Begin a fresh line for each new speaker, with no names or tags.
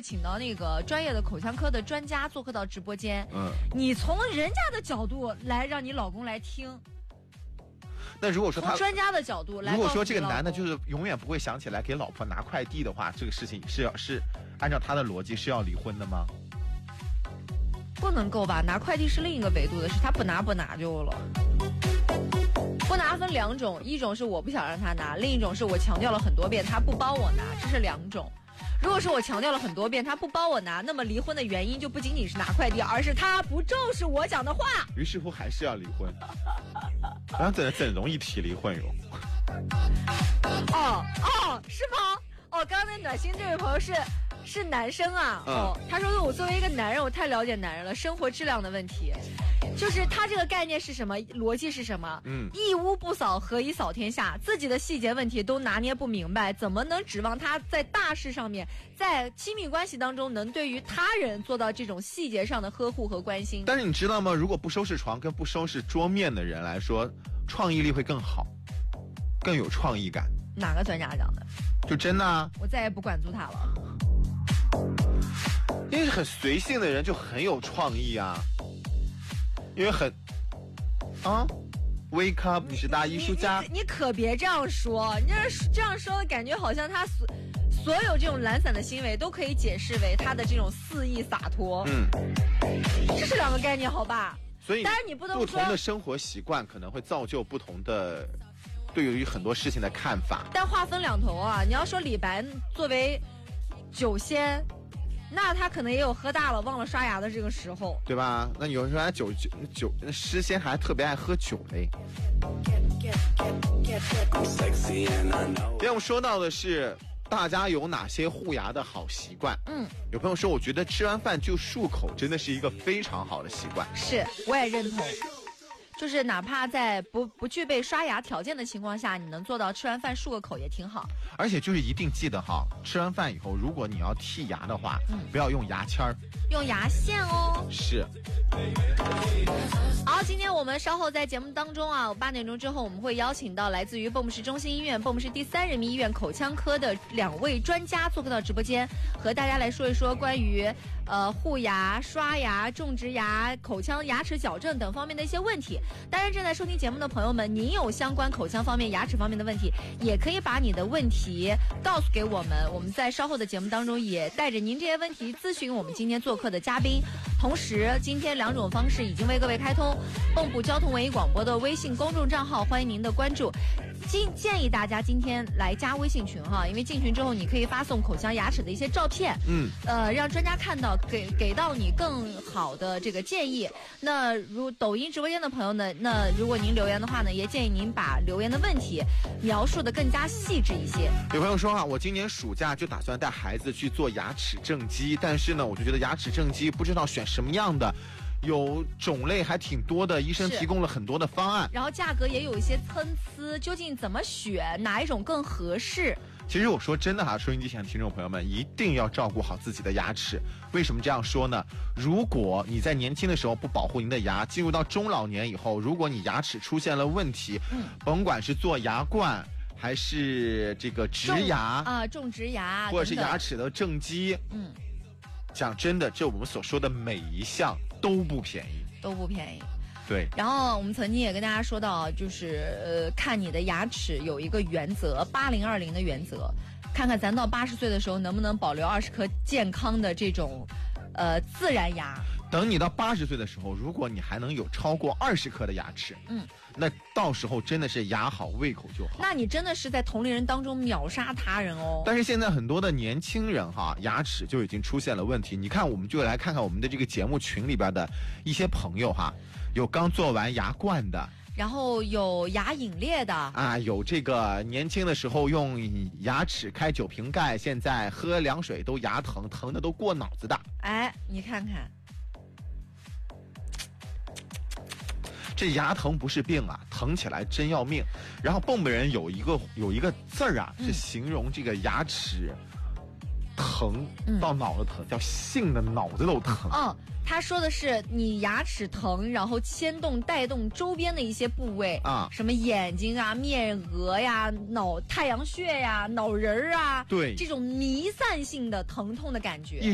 请到那个专业的口腔科的专家做客到直播间，你从人家的角度来让你老公来听。
那如果说他
从专家的角度来，
如果说这个男的就是永远不会想起来给老婆拿快递的话，这个事情是按照他的逻辑是要离婚的吗？
不能够吧，拿快递是另一个维度的事，他不拿就了。不拿分两种，一种是我不想让他拿，另一种是我强调了很多遍他不帮我拿，这是两种。如果是我强调了很多遍他不帮我拿，那么离婚的原因就不仅仅是拿快递，而是他不重视我讲的话。
于是乎还是要离婚。然后怎容易提离婚哟？
是吗？刚刚那暖心这位朋友是男生啊。他说我作为一个男人，我太了解男人了，生活质量的问题。就是他这个概念是什么，逻辑是什么？一屋不扫，何以扫天下？自己的细节问题都拿捏不明白，怎么能指望他在大事上面，在亲密关系当中能对于他人做到这种细节上的呵护和关心？
但是你知道吗？如果不收拾床跟不收拾桌面的人来说，创意力会更好，更有创意感。
哪个专家讲的？
就真的啊！
我再也不管住他了。
因为很随性的人就很有创意啊。因为wake up， 你是大艺术家。
你可别这样说，你这样说的感觉好像他所有这种懒散的行为都可以解释为他的这种肆意洒脱。这是两个概念，好吧？
所以，
当然你不能说
不同的生活习惯可能会造就不同的对于很多事情的看法。
但话分两头啊，你要说李白作为酒仙。那他可能也有喝大了忘了刷牙的这个时候，
对吧？那有人说他酒诗仙还特别爱喝酒嘞。今天我们说到的是大家有哪些护牙的好习惯。有朋友说我觉得吃完饭就漱口真的是一个非常好的习惯。
是，我也认同。就是哪怕在不具备刷牙条件的情况下，你能做到吃完饭漱个口也挺好。
而且就是一定记得哈，吃完饭以后，如果你要剔牙的话，不要用牙签儿，
用牙线哦。
是。
好，今天我们稍后在节目当中啊，8点钟之后我们会邀请到来自于蚌埠市中心医院、蚌埠市第3人民医院口腔科的2位专家做客到直播间，和大家来说一说关于护牙、刷牙、种植牙、口腔牙齿矫正等方面的一些问题。当然，正在收听节目的朋友们，您有相关口腔方面、牙齿方面的问题，也可以把你的问题告诉给我们，我们在稍后的节目当中也带着您这些问题咨询我们今天做客的嘉宾。同时，今天2种方式已经为各位开通，蚌埠交通文艺广播的微信公众账号，欢迎您的关注。建议大家今天来加微信群哈，因为进群之后你可以发送口腔牙齿的一些照片，让专家看到，给到你更好的这个建议。那如抖音直播间的朋友呢，那如果您留言的话呢，也建议您把留言的问题描述的更加细致一些。
有朋友说我今年暑假就打算带孩子去做牙齿正畸，但是呢，我就觉得牙齿正畸不知道选什么样的。有种类还挺多的，医生提供了很多的方案，
然后价格也有一些参差，究竟怎么选，哪一种更合适？
其实我说真的收音机前的听众朋友们一定要照顾好自己的牙齿。为什么这样说呢？如果你在年轻的时候不保护您的牙，进入到中老年以后，如果你牙齿出现了问题，甭管是做牙冠还是这个植牙
种植牙，
或者是牙齿的正畸，讲真的，这我们所说的每一项都不便宜，对。
然后我们曾经也跟大家说到，就是看你的牙齿有一个原则，80-20的原则，看看咱到80岁的时候能不能保留20颗健康的这种自然牙。
等你到80岁的时候，如果你还能有超过20颗的牙齿，那到时候真的是牙好胃口就好。
那你真的是在同龄人当中秒杀他人哦。
但是现在很多的年轻人牙齿就已经出现了问题。你看，我们就来看看我们的这个节目群里边的一些朋友有刚做完牙冠的，
然后有牙隐裂的
有这个年轻的时候用牙齿开酒瓶盖，现在喝凉水都牙疼，疼的都过脑子的。
你看看。
这牙疼不是病疼起来真要命。然后蚌埠人有一个字儿是形容这个牙齿疼到脑子疼，叫性的脑子都疼。
他说的是你牙齿疼，然后牵动带动周边的一些部位什么眼睛面额呀、太阳穴呀、脑仁儿对，这种弥散性的疼痛的感觉。